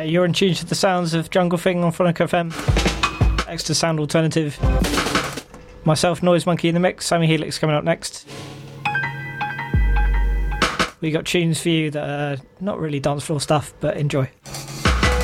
You're in tune to the sounds of Jungle Thing on Phonic FM. Extra sound alternative. Myself, Noise Monkey in the mix. Sammy Helix coming up next. We got tunes for you that are not really dance floor stuff, but enjoy.